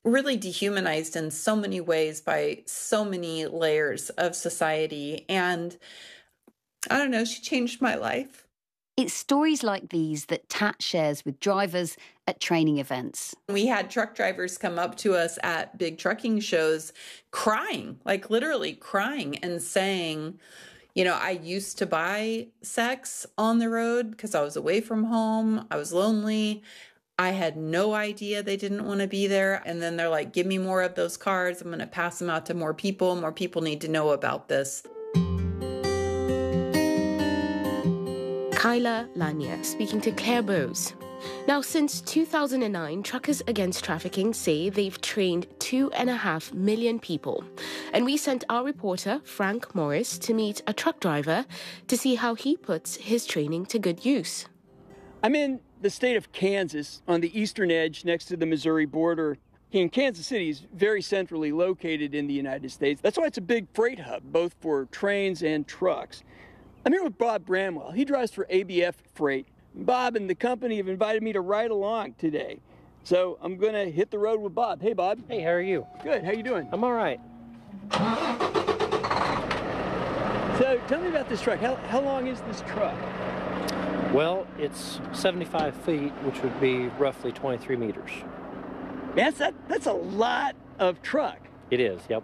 really dehumanized in so many ways by so many layers of society. And I don't know, she changed my life. It's stories like these that Tat shares with drivers at training events. We had truck drivers come up to us at big trucking shows crying, like literally crying and saying, I used to buy sex on the road because I was away from home. I was lonely. I had no idea they didn't want to be there. And then they're like, give me more of those cards. I'm going to pass them out to more people. More people need to know about this. Kyla Lanier speaking to Claire Bowes. Now, since 2009, Truckers Against Trafficking say they've trained 2.5 million people. And we sent our reporter, Frank Morris, to meet a truck driver to see how he puts his training to good use. I'm in the state of Kansas on the eastern edge next to the Missouri border. And Kansas City is very centrally located in the United States. That's why it's a big freight hub, both for trains and trucks. I'm here with Bob Bramwell. He drives for ABF Freight. Bob and the company have invited me to ride along today. So I'm going to hit the road with Bob. Hey, Bob. Hey, how are you? Good. How you doing? I'm all right. So tell me about this truck. How long is this truck? Well, it's 75 feet, which would be roughly 23 meters. Man, that's a lot of truck. It is, yep.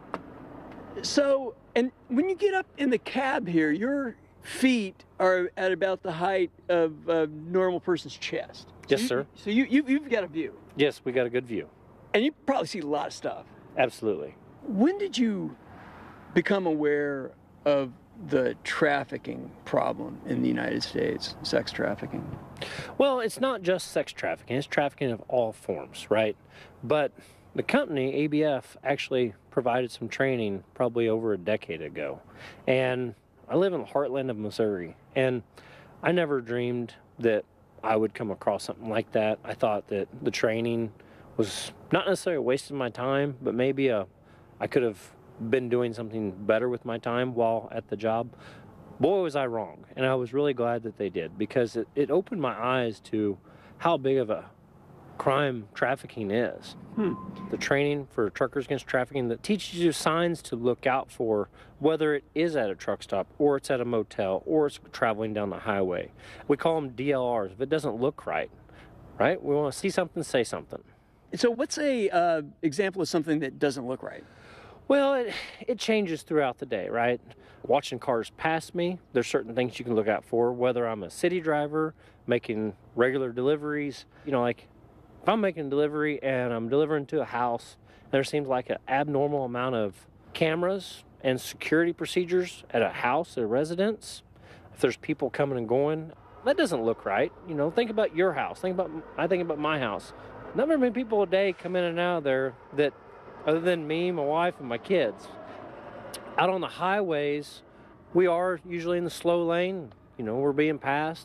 So, and when you get up in the cab here, your feet are at about the height of a normal person's chest. Yes, sir. So you've got a view. Yes, we got a good view. And you probably see a lot of stuff. Absolutely. When did you become aware of the trafficking problem in the United States, sex trafficking? Well, it's not just sex trafficking. It's trafficking of all forms, right? But the company, ABF, actually provided some training probably over a decade ago. And I live in the heartland of Missouri, and I never dreamed that I would come across something like that. I thought that the training was not necessarily a waste of my time, but maybe I could have been doing something better with my time while at the job. Boy, was I wrong, and I was really glad that they did, because it opened my eyes to how big of a crime trafficking is. The training for Truckers Against Trafficking that teaches you signs to look out for, whether it is at a truck stop or it's at a motel or it's traveling down the highway. We call them DLRs. If it doesn't look right? We want to see something, say something. So what's a example of something that doesn't look right? Well, it changes throughout the day, right? Watching cars pass me, there's certain things you can look out for, whether I'm a city driver, making regular deliveries, like if I'm making a delivery and I'm delivering to a house, there seems like an abnormal amount of cameras and security procedures at a house, at a residence. If there's people coming and going, that doesn't look right. Think about your house. I think about my house. Not very many people a day come in and out of there that, other than me, my wife, and my kids. Out on the highways, we are usually in the slow lane. We're being passed.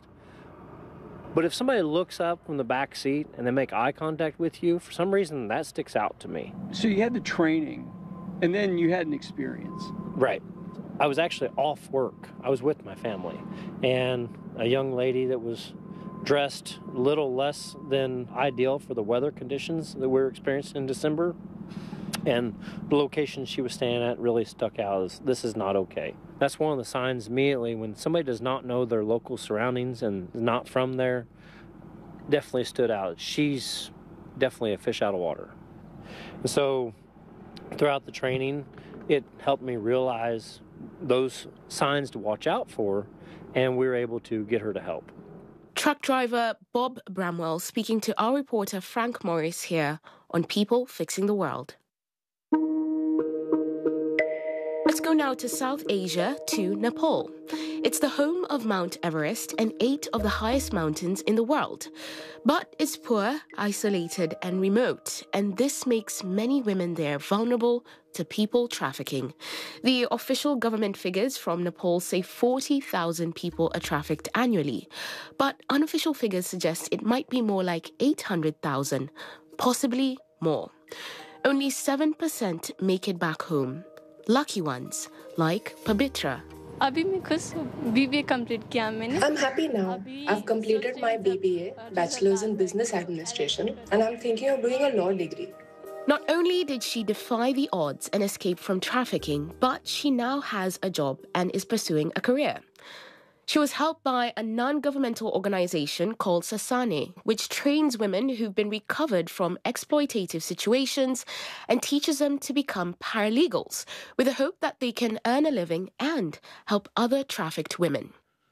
But if somebody looks up from the back seat and they make eye contact with you, for some reason that sticks out to me. So you had the training, and then you had an experience. Right. I was actually off work. I was with my family. And a young lady that was dressed a little less than ideal for the weather conditions that we were experiencing in December. And the location she was staying at really stuck out as this is not okay. That's one of the signs immediately when somebody does not know their local surroundings and is not from there, definitely stood out. She's definitely a fish out of water. And so throughout the training, it helped me realize those signs to watch out for, and we were able to get her to help. Truck driver Bob Bramwell speaking to our reporter Frank Morris here on People Fixing the World. Let's go now to South Asia, to Nepal. It's the home of Mount Everest and 8 of the highest mountains in the world. But it's poor, isolated, and remote, and this makes many women there vulnerable to people trafficking. The official government figures from Nepal say 40,000 people are trafficked annually, but unofficial figures suggest it might be more like 800,000, possibly more. Only 7% make it back home. Lucky ones, like Pabitra. I'm happy now. I've completed my BBA, Bachelor's in Business Administration, and I'm thinking of doing a law degree. Not only did she defy the odds and escape from trafficking, but she now has a job and is pursuing a career. She was helped by a non-governmental organization called Sasane, which trains women who've been recovered from exploitative situations and teaches them to become paralegals, with the hope that they can earn a living and help other trafficked women.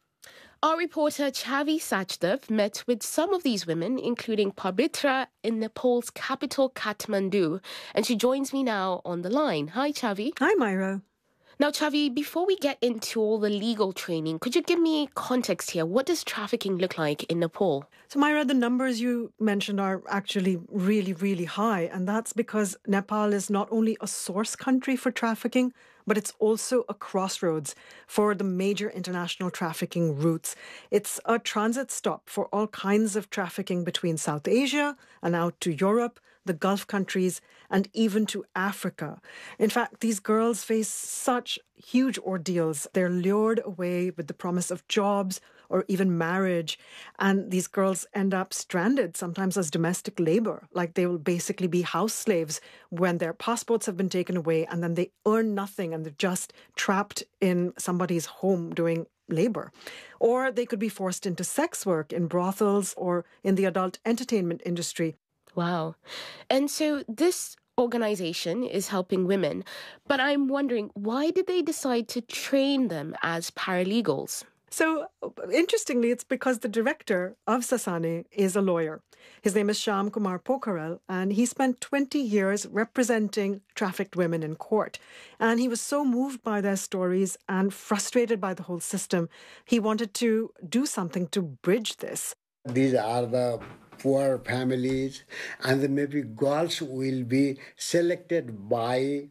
Our reporter Chavi Sachdev met with some of these women, including Pabitra, in Nepal's capital Kathmandu, and she joins me now on the line. Hi, Chavi. Hi, Myra. Now, Chavi, before we get into all the legal training, could you give me context here? What does trafficking look like in Nepal? So, Myra, the numbers you mentioned are actually really, really high. And that's because Nepal is not only a source country for trafficking, but it's also a crossroads for the major international trafficking routes. It's a transit stop for all kinds of trafficking between South Asia and out to Europe, the Gulf countries, and even to Africa. In fact, these girls face such huge ordeals. They're lured away with the promise of jobs or even marriage. And these girls end up stranded, sometimes as domestic labor. Like they will basically be house slaves when their passports have been taken away and then they earn nothing and they're just trapped in somebody's home doing labor. Or they could be forced into sex work in brothels or in the adult entertainment industry. Wow. And so this organization is helping women, but I'm wondering, why did they decide to train them as paralegals? So, interestingly, it's because the director of Sasane is a lawyer. His name is Shyam Kumar Pokharel, and he spent 20 years representing trafficked women in court. And he was so moved by their stories and frustrated by the whole system, he wanted to do something to bridge this. These are the poor families, and then maybe girls will be selected by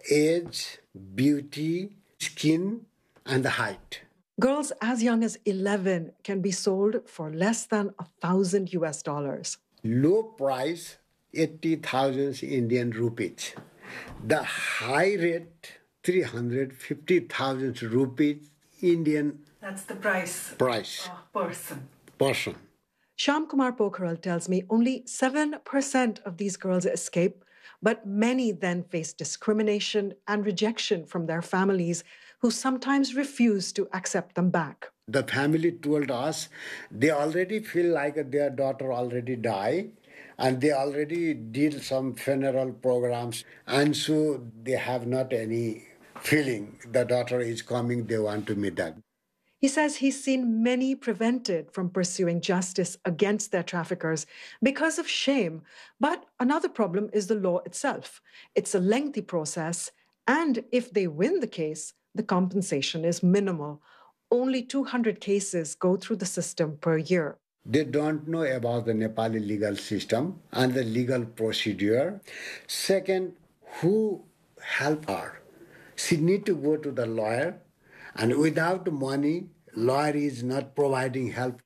age, beauty, skin, and the height. Girls as young as 11 can be sold for less than $1,000 US. Low price, 80,000 Indian rupees. The high rate, 350,000 rupees Indian. That's the price. Person. Shyam Kumar Pokharel tells me only 7% of these girls escape, but many then face discrimination and rejection from their families, who sometimes refuse to accept them back. The family told us they already feel like their daughter already died, and they already did some funeral programs, and so they have not any feeling the daughter is coming, they want to meet that. He says he's seen many prevented from pursuing justice against their traffickers because of shame. But another problem is the law itself. It's a lengthy process, and if they win the case, the compensation is minimal. Only 200 cases go through the system per year. They don't know about the Nepali legal system and the legal procedure. Second, who help her? She need to go to the lawyer, and without money, lawyer is not providing help.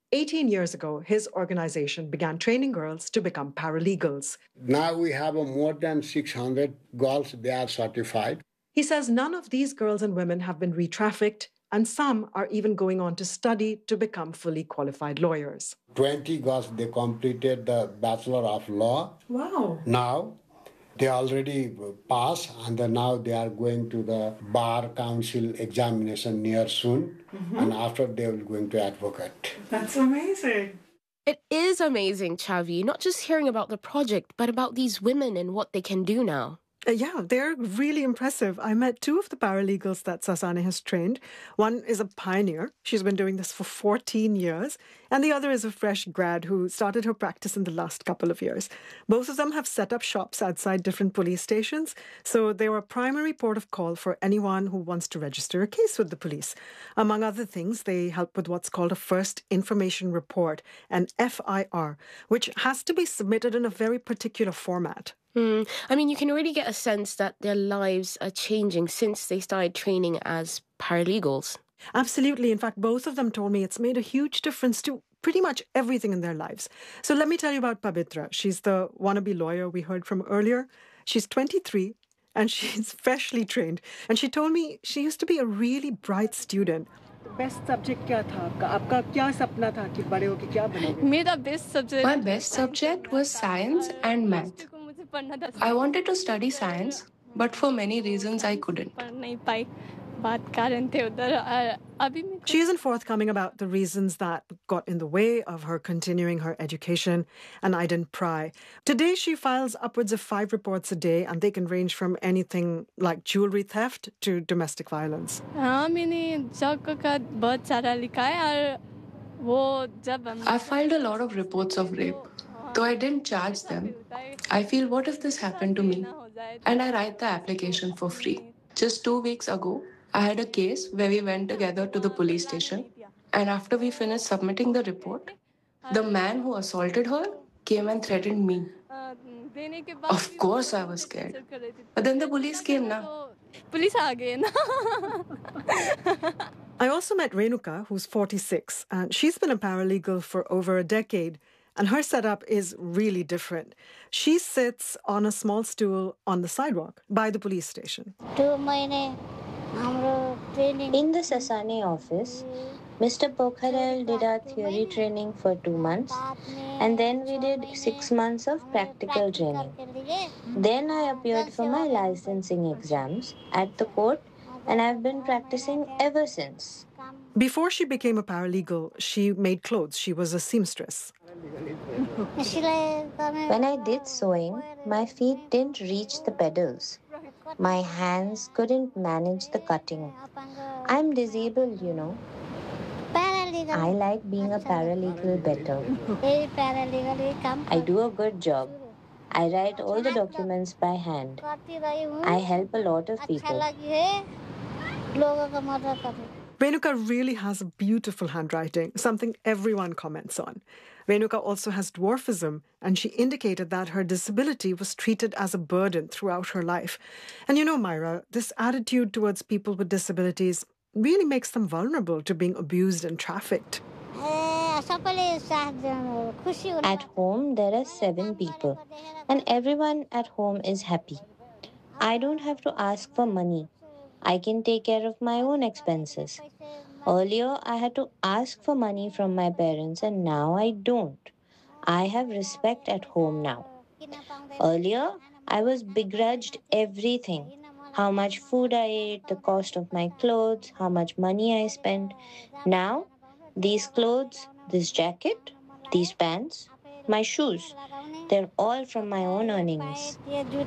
18 years ago, his organization began training girls to become paralegals. Now we have more than 600 girls, they are certified. He says none of these girls and women have been re-trafficked, and some are even going on to study to become fully qualified lawyers. 20 girls, they completed the Bachelor of Law. Wow. Now, they already passed, and then now they are going to the Bar Council examination near soon, and after they will going to advocate. That's amazing. It is amazing, Chavi, not just hearing about the project, but about these women and what they can do now. Yeah, they're really impressive. I met two of the paralegals that Sasane has trained. One is a pioneer. She's been doing this for 14 years. And the other is a fresh grad who started her practice in the last couple of years. Both of them have set up shops outside different police stations. So they were a primary port of call for anyone who wants to register a case with the police. Among other things, they help with what's called a First Information Report, an FIR, which has to be submitted in a very particular format. I mean, you can really get a sense that their lives are changing since they started training as paralegals. Absolutely. In fact, both of them told me it's made a huge difference to pretty much everything in their lives. So let me tell you about Pabitra. She's the wannabe lawyer we heard from earlier. She's 23 and she's freshly trained. And she told me she used to be a really bright student. Best subject क्या था आपका? आपका क्या सपना था कि बड़े होके क्या बनोगे? My best subject was science and math. I wanted to study science, but for many reasons I couldn't. She isn't forthcoming about the reasons that got in the way of her continuing her education, and I didn't pry. Today, she files upwards of 5 reports a day, and they can range from anything like jewelry theft to domestic violence. I filed a lot of reports of rape. Though I didn't charge them, I feel, what if this happened to me? And I write the application for free. Just 2 weeks ago, I had a case where we went together to the police station, and after we finished submitting the report, the man who assaulted her came and threatened me. Of course I was scared. But then the police came now. I also met Renuka, who's 46, and she's been a paralegal for over a decade. And her setup is really different. She sits on a small stool on the sidewalk by the police station. In the Sasani office, Mr. Pokharel did our theory training for 2 months, and then we did 6 months of practical training. Then I appeared for my licensing exams at the court, and I've been practicing ever since. Before she became a paralegal, she made clothes. She was a seamstress. When I did sewing, my feet didn't reach the pedals. My hands couldn't manage the cutting. I'm disabled, you know. I like being a paralegal better. I do a good job. I write all the documents by hand. I help a lot of people. Renuka really has a beautiful handwriting, something everyone comments on. Renuka also has dwarfism, and she indicated that her disability was treated as a burden throughout her life. And you know, Myra, this attitude towards people with disabilities really makes them vulnerable to being abused and trafficked. At home, there are 7 people, and everyone at home is happy. I don't have to ask for money. I can take care of my own expenses. Earlier, I had to ask for money from my parents, and now I don't. I have respect at home now. Earlier, I was begrudged everything. How much food I ate, the cost of my clothes, how much money I spent. Now, these clothes, this jacket, these pants, my shoes, they're all from my own earnings.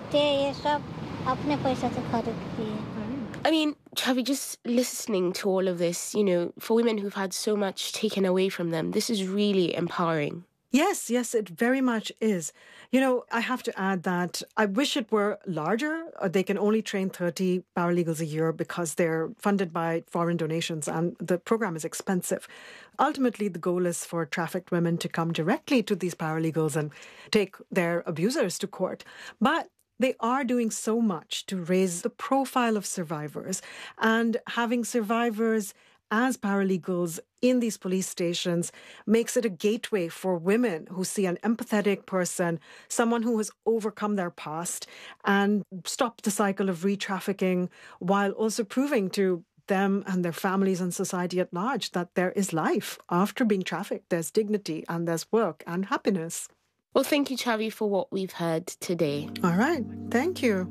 I mean, Chavi, just listening to all of this, you know, for women who've had so much taken away from them, this is really empowering. Yes, it very much is. You know, I have to add that I wish it were larger. They can only train 30 paralegals a year because they're funded by foreign donations and the program is expensive. Ultimately, the goal is for trafficked women to come directly to these paralegals and take their abusers to court. But they are doing so much to raise the profile of survivors, and having survivors as paralegals in these police stations makes it a gateway for women who see an empathetic person, someone who has overcome their past and stopped the cycle of re-trafficking, while also proving to them and their families and society at large that there is life after being trafficked. There's dignity and there's work and happiness. Well, thank you, Chavi, for what we've heard today. All right. Thank you.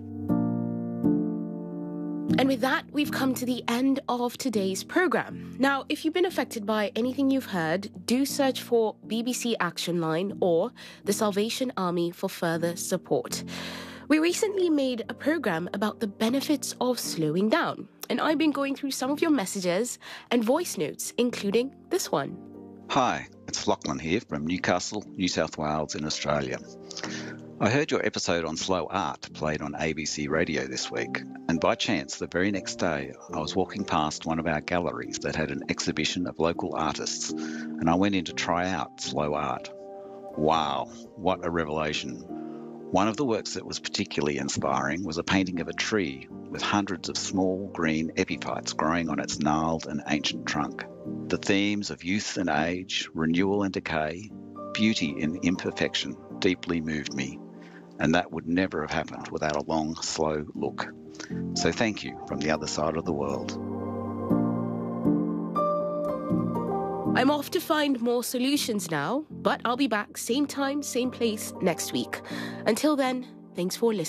And with that, we've come to the end of today's programme. Now, if you've been affected by anything you've heard, do search for BBC Action Line or the Salvation Army for further support. We recently made a programme about the benefits of slowing down, and I've been going through some of your messages and voice notes, including this one. Hi, it's Lachlan here from Newcastle, New South Wales in Australia. I heard your episode on slow art played on ABC Radio this week, and by chance the very next day I was walking past one of our galleries that had an exhibition of local artists, and I went in to try out slow art. Wow, what a revelation. One of the works that was particularly inspiring was a painting of a tree with hundreds of small green epiphytes growing on its gnarled and ancient trunk. The themes of youth and age, renewal and decay, beauty in imperfection deeply moved me, and that would never have happened without a long, slow look. So thank you from the other side of the world. I'm off to find more solutions now, but I'll be back same time, same place next week. Until then, Thanks for listening.